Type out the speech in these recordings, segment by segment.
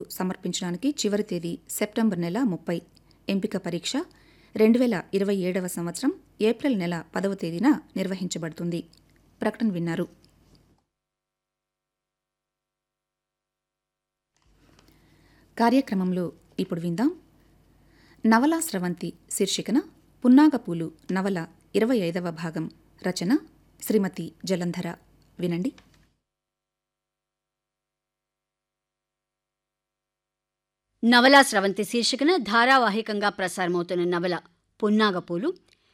సమర్పించడానికి చివరి తేదీ సెప్టెంబర్ నెల 30. ఎంపిక పరీక్ష 2027 సంవత్సరం ఏప్రిల్ నెల 10వ తేదీన నిర్వహించబడుతుంది. ప్రకటన విన్నారు. కార్యక్రమంలో ఇప్పుడు విందాం. నవలా స్రవంతి శీర్షికన పున్నాగపూలు నవల 25వ భాగం. రచన శ్రీమతి జలంధర. వినండి. నవలా స్రవంతి శీర్షికన ధారావాహికంగా ప్రసారమవుతున్న నవల పున్నాగపూలు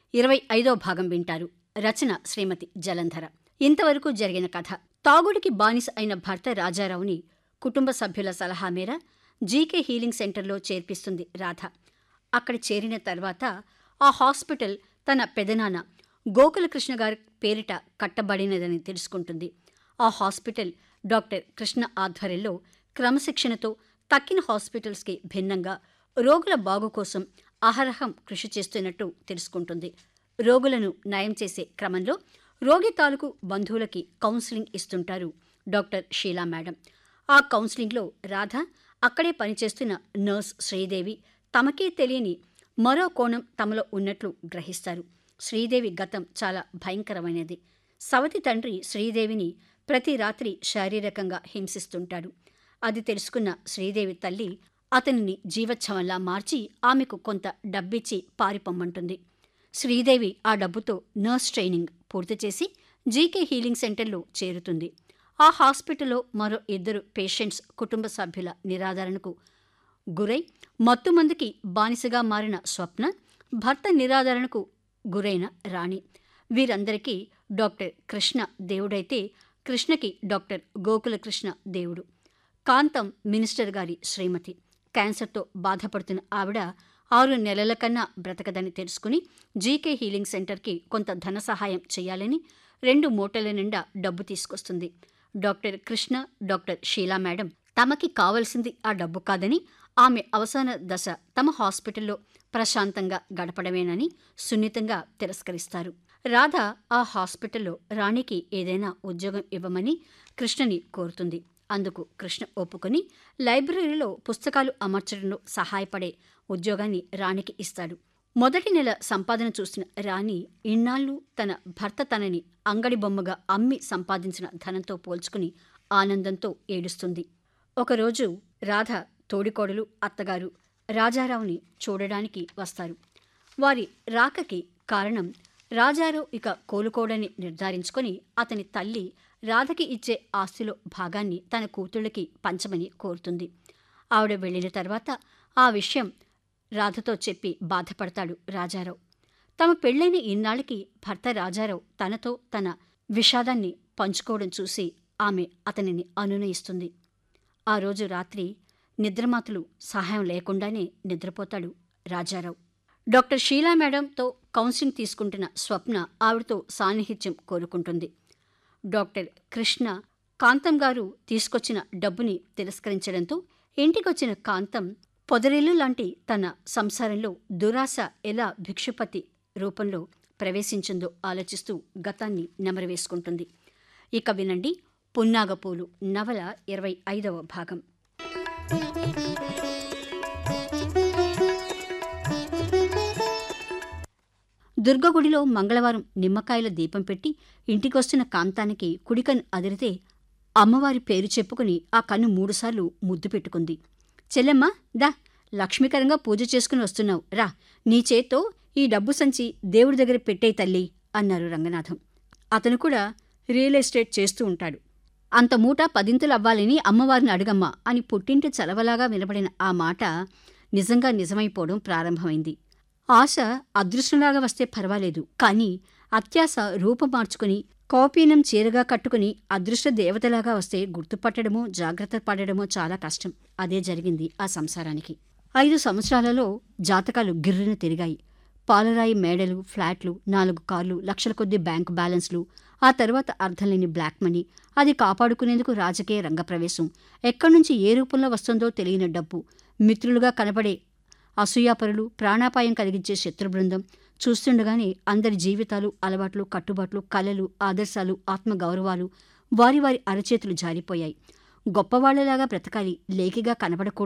25వ భాగం వింటారు. రచన శ్రీమతి జలంధర. ఇంతవరకు జరిగిన కథ. తాగుడికి బానిస అయిన భర్త రాజారావుని కుటుంబ సభ్యుల సలహా మేర జీకే హీలింగ్ సెంటర్లో చేర్పిస్తుంది రాధ. అక్కడ చేరిన తర్వాత ఆ హాస్పిటల్ తన పెదనాన్న గోకులకృష్ణ గారి పేరిట కట్టబడినదని తెలుసుకుంటుంది. ఆ హాస్పిటల్ డాక్టర్ కృష్ణ ఆధ్వర్యంలో క్రమశిక్షణతో తక్కిన హాస్పిటల్స్కి భిన్నంగా రోగుల బాగు కోసం అహరహం కృషి చేస్తున్నట్టు తెలుసుకుంటుంది. రోగులను నయం చేసే క్రమంలో రోగి తాలూకు బంధువులకి కౌన్సిలింగ్ ఇస్తుంటారు డాక్టర్ షీలా మేడం. ఆ కౌన్సిలింగ్లో రాధ, అక్కడే పనిచేస్తున్న నర్స్ శ్రీదేవి తమకే తెలియని మరో కోణం తమలో ఉన్నట్లు గ్రహిస్తారు. శ్రీదేవి గతం చాలా భయంకరమైనది. సవతి తండ్రి శ్రీదేవిని ప్రతి రాత్రి శారీరకంగా హింసిస్తుంటాడు. అది తెలుసుకున్న శ్రీదేవి తల్లి అతనిని జీవచ్ఛవంలా మార్చి ఆమెకు కొంత డబ్బిచ్చి పారిపోమ్మంటుంది. శ్రీదేవి ఆ డబ్బుతో నర్స్ ట్రైనింగ్ పూర్తి చేసి జీకే హీలింగ్ సెంటర్లో చేరుతుంది. ఆ హాస్పిటల్లో మరో 2 పేషెంట్స్ కుటుంబ సభ్యుల నిరాదరణకు గురై మత్తుమందుకి బానిసగా మారిన స్వప్న, భర్త నిరాదరణకు గురైన రాణి. వీరందరికీ డాక్టర్ కృష్ణ దేవుడైతే కృష్ణకి డాక్టర్ గోకులకృష్ణ దేవుడు. కాంతం మినిస్టర్ గారి శ్రీమతి. క్యాన్సర్తో బాధపడుతున్న ఆవిడ 6 నెలల కన్నా బ్రతకదని తెలుసుకుని జీకే హీలింగ్ సెంటర్కి కొంత ధన సహాయం చేయాలని 2 మూటల నిండా డబ్బు తీసుకొస్తుంది. Doctor Krishna, doctor Sheela madam తమకి కావలసింది ఆ డబ్బు కాదని, ఆమె అవసాన దశ తమ హాస్పిటల్లో ప్రశాంతంగా గడపడమేనని సున్నితంగా తిరస్కరిస్తారు. రాధ ఆ హాస్పిటల్లో రాణికి ఏదైనా ఉద్యోగం ఇవ్వమని కృష్ణని కోరుతుంది. అందుకు కృష్ణ ఒప్పుకొని లైబ్రరీలో పుస్తకాలు అమర్చడంలో సహాయపడే ఉద్యోగాన్ని రాణికి ఇస్తాడు. మొదటి నెల సంపాదన చూసిన రాణి ఇన్నాళ్ళు తన భర్త తనని అంగడి బొమ్మగా అమ్మి సంపాదించిన ధనంతో పోల్చుకుని ఆనందంతో ఏడుస్తుంది. ఒకరోజు రాధ తోడికోడలు, అత్తగారు రాజారావుని చూడడానికి వస్తారు. వారి రాకకి కారణం రాజారావు ఇక కోలుకోడని నిర్ధారించుకొని అతని తల్లి రాధకి ఇచ్చే ఆస్తిలో భాగాన్ని తన కూతుళ్ళకి పంచమని కోరుతుంది. ఆవిడ వెళ్ళిన తర్వాత ఆ విషయం రాధతో చెప్పి బాధపడతాడు రాజారావు. తమ పెళ్లైన ఇన్నాళ్ళకి భర్త రాజారావు తనతో తన విషాదాన్ని పంచుకోవడం చూసి ఆమె అతనిని అనునయిస్తుంది. ఆ రోజు రాత్రి నిద్రమాతులు సహాయం లేకుండానే నిద్రపోతాడు రాజారావు. డాక్టర్ షీలా మేడంతో కౌన్సిలింగ్ తీసుకుంటున్న స్వప్న ఆవిడతో సాన్నిహిత్యం కోరుకుంటుంది. డాక్టర్ కృష్ణ కాంతం గారు తీసుకొచ్చిన డబ్బుని తిరస్కరించడంతో ఇంటికొచ్చిన కాంతం పొదరిల్లు లాంటి తన సంసారంలో దురాశ ఎలా భిక్షుపతి రూపంలో ప్రవేశించిందో ఆలోచిస్తూ గతాన్ని నెమరవేసుకుంటుంది. ఇక వినండి పున్నాగపూలు నవల 25వ భాగం. దుర్గగుడిలో మంగళవారం నిమ్మకాయల దీపం పెట్టి ఇంటికొస్తున్న కాంతానికి కుడికన్ను అదిరితే అమ్మవారి పేరు చెప్పుకుని ఆ కన్ను 3 సార్లు ముద్దు పెట్టుకుంది. చెల్లెమ్మ, దా, లక్ష్మీకరంగా పూజ చేసుకుని వస్తున్నావు, రా, నీ చేత్తో ఈ డబ్బు సంచి దేవుడి దగ్గర పెట్టేయి తల్లి అన్నారు రంగనాథం. అతను కూడా రియల్ ఎస్టేట్ చేస్తూ ఉంటాడు. అంత మూట 10 అవ్వాలని అమ్మవారిని అడుగమ్మా అని పుట్టింటి చలవలాగా వినబడిన ఆ మాట నిజంగా నిజమైపోవడం ప్రారంభమైంది. ఆశ అదృష్టంలాగా వస్తే పర్వాలేదు, కానీ అత్యాశ రూపం మార్చుకుని కౌపీనం చీరగా కట్టుకుని అదృష్ట దేవతలాగా వస్తే గుర్తుపట్టడమో జాగ్రత్త పడడమో చాలా కష్టం. అదే జరిగింది ఆ సంసారానికి. 5 సంవత్సరాలలో జాతకాలు గిర్రున తిరిగాయి. పాలరాయి మేడలు, ఫ్లాట్లు, 4 కార్లు, లక్షల కొద్దీ బ్యాంకు బ్యాలెన్స్లు, ఆ తర్వాత అర్థంలేని బ్లాక్ మనీ, అది కాపాడుకునేందుకు రాజకీయ రంగప్రవేశం, ఎక్కడ్నుంచి ఏ రూపంలో వస్తుందో తెలియని డబ్బు, మిత్రులుగా కనబడే అసూయాపరులు, ప్రాణాపాయం కలిగించే శత్రుబృందం. చూస్తుండగానే అందరి జీవితాలు, అలవాట్లు, కట్టుబాట్లు, కలలు, ఆదర్శాలు, ఆత్మగౌరవాలు వారి వారి అరచేతులు జారిపోయాయి. గొప్పవాళ్లలాగా బ్రతకాలి, లేకిగా కనబడకూడదు.